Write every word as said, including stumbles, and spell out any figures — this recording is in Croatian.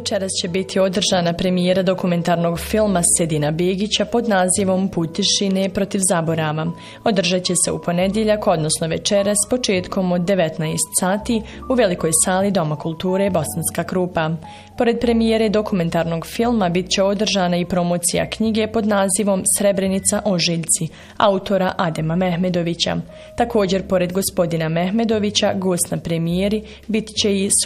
Večeras će biti održana premijera dokumentarnog filma Sedina Begića pod nazivom Put tišine protiv zaborava. Održat će se u ponedjeljak, odnosno večeras, početkom od devetnaest sati u velikoj sali Doma kulture Bosanska Krupa. Pored premijere dokumentarnog filma bit će održana i promocija knjige pod nazivom Srebrenica ožiljci, autora Adema Mehmedovića. Također, pored gospodina Mehmedovića, gost na premijeri bit će i